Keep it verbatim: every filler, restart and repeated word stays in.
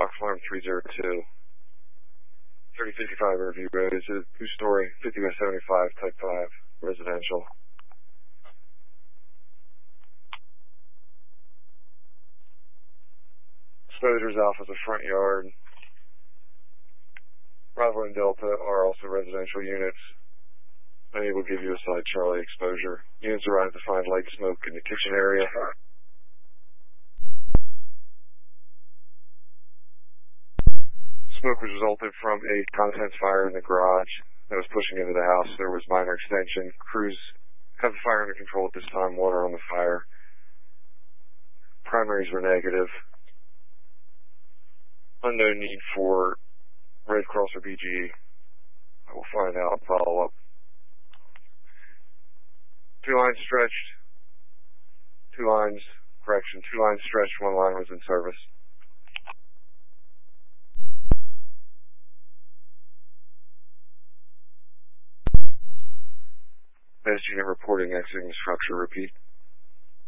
Fox Alarm three zero two. thirty fifty-five Riverview Road. It's a two-story, fifty by seventy-five, type five, residential. Exposures off of the front yard. Bravo and Delta are also residential units. Unable to give you a side Charlie exposure. Units arrived to find light smoke in the kitchen area. Smoke was resulted from a contents fire in the garage that was pushing into the house. There was minor extension. Crews have the fire under control at this time. Water on the fire. Primaries were negative. Unknown need for Red Cross or B G E. I will find out and follow up. Two lines stretched. Two lines, correction, two lines stretched. One line was in service. Best unit reporting exiting the structure. Repeat.